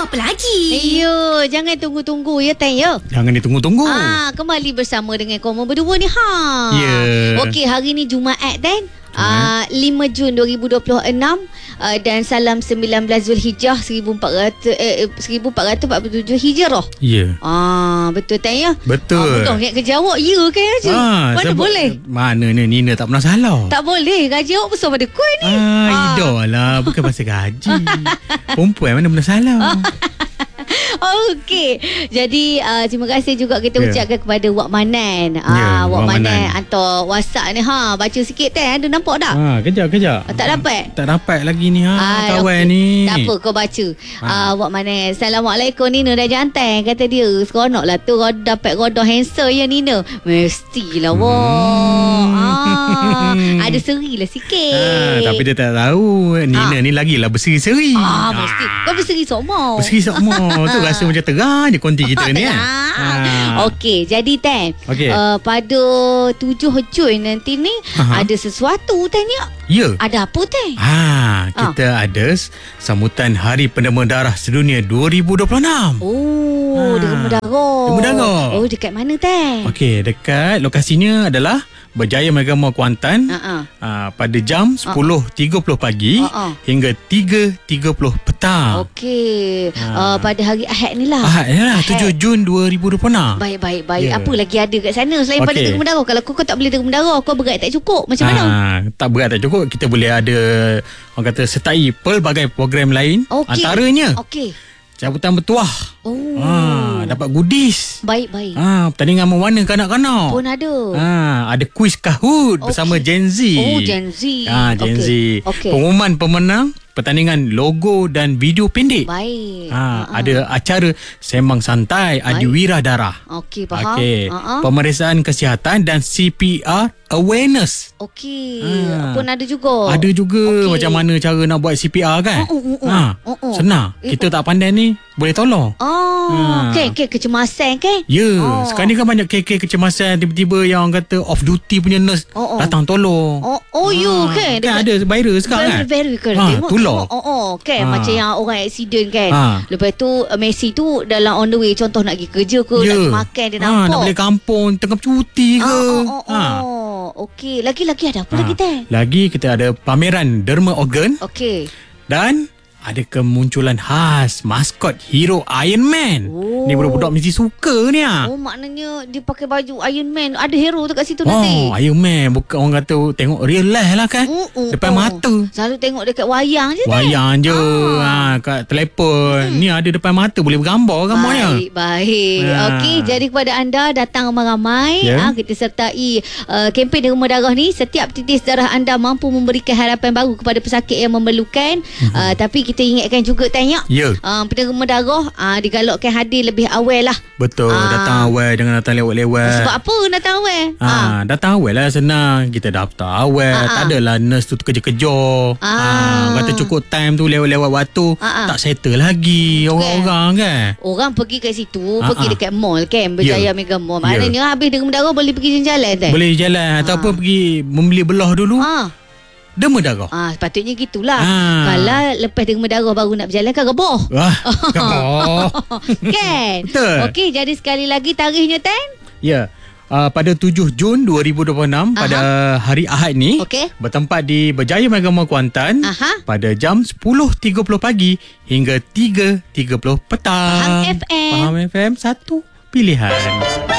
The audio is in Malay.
apa lagi? Jangan tunggu-tunggu ya Tan ya. Jangan ditunggu-tunggu. Kembali bersama dengan Komo berdua ni Ya. Okey, hari ni Jumaat Tan. 5 Jun 2026 dan salam 19 Zulhijjah 1447 Hijrah. Ya. Betul Tan ya? Betul. Betul ingat kerja awak ya kan aja. Mana boleh? Mana ni Nina tak pernah salah. Tak boleh, gaji awak besar pada kau ni. Idah lah, bukan pasal gaji. Perempuan mana pernah salah. Okey. Jadi terima kasih juga kita ucapkan kepada Wak Manan. Wak Wak Manan Manan hantar WhatsApp ni. Baca sikit Tan. Ada nampak tak? Kejap. Tak dapat? Tak dapat lagi ni kawan ni. Tak apa, kau baca. Wak Manan. Assalamualaikum Nina dah jantan. Kata dia seronok lah tu dapat roda handsome ya Nina. Mestilah Wak. Ada seri lah sikit. Tapi dia tak tahu Nina ni lagilah berseri-seri. Mesti. Kau berseri sokmo. Berseri sokmo. Tu rasa macam terang je konti kita ni kan. Okey, jadi Tan, pada 7 Jun nanti ni ada sesuatu tanya. Ya. Ada apa Tan? Kita ada sambutan Hari Penderma Darah Sedunia 2026. Derma darah. Dekat mana Tan? Okey, dekat lokasinya adalah Berjaya Mega Mall Kuantan pada jam 10.30 pagi hingga 3.30 petang. Okey. Pada hari Ahad ni lah. 7 Jun 2026. Baik. Apa lagi ada kat sana selain pada derma darah? Kalau kau tak boleh derma darah, kau berat tak cukup. Macam mana? Tak berat tak cukup, kita boleh ada orang kata sertai pelbagai program lain. Antaranya cabutan bertuah. Dapat goodies. Baik. Pertandingan mewarna kanak-kanak pun ada. Ada kuis Kahoot bersama Gen Z. Gen Z. Gen Z. Pengumuman pemenang pertandingan logo dan video pendek. Baik. Ada acara sembang santai Adiwira Darah. Okey, faham. Pemeriksaan kesihatan dan CPR awareness. Pun ada juga. Ada juga macam mana cara nak buat CPR kan. Senang. Kita tak pandai ni boleh tolong. Kecemasan kan? Sekarang ni kan banyak kecemasan. Tiba-tiba yang orang kata off duty punya nurse datang tolong. Kan ada virus sekarang kan. Very tular. Macam yang orang accident kan. Lepas tu Messi tu dalam on the way, contoh nak pergi kerja ke, nak pergi makan, dia nampak nak balik kampung tengah cuti ke. Okey, lagi ada apa lagi Tan? Lagi kita ada pameran derma organ. Dan ada kemunculan khas maskot hero Iron Man. Ni budak-budak mesti suka ni. Maknanya dia pakai baju Iron Man. Ada hero tu kat situ nanti. Iron Man bukan orang kata tengok real life lah kan. Depan mata. Selalu tengok dekat wayang je. Wayang je. Kat telefon. Ni ada depan mata, boleh bergambar gambarnya. Baik. Okey, jadi kepada anda datang ramai-ramai. Kita sertai kempen derma darah ni. Setiap titis darah anda mampu memberikan harapan baru kepada pesakit yang memerlukan. Tapi kita ingatkan juga tanya. Penderma darah digalakkan hadir lebih awal lah. Betul. Datang awal, jangan datang lewat-lewat. Sebab apa datang awal? Datang awal lah, senang. Kita daftar awal. Tak adalah nurse tu kerja-kerja. Kata cukup time tu lewat-lewat waktu. Tak settle lagi orang-orang kan. Orang pergi kat situ, pergi dekat mall kan, Berjaya Mega Mall. Maknanya habis derma darah boleh pergi jalan kan? Boleh jalan ataupun pergi membeli belah dulu. Derma darah. Sepatutnya gitulah. Kalau lepas derma darah baru nak berjalan kan reboh. Reboh. Kan? Betul. Okey, jadi sekali lagi tarikhnya Tan? Pada 7 Jun 2026 pada hari Ahad ni bertempat di Berjaya Mega Mall Kuantan pada jam 10.30 pagi hingga 3.30 petang. Faham FM. Faham FM, satu pilihan.